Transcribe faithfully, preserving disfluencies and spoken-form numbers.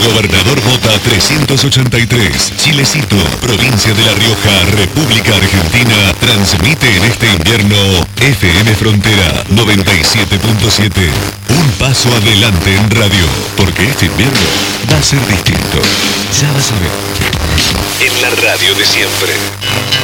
Gobernador Mota trescientos ochenta y tres, Chilecito, provincia de La Rioja, República Argentina, transmite en este invierno F M Frontera noventa y siete punto siete. Un paso adelante en radio, porque este invierno va a ser distinto. Ya vas a ver. En la radio de siempre.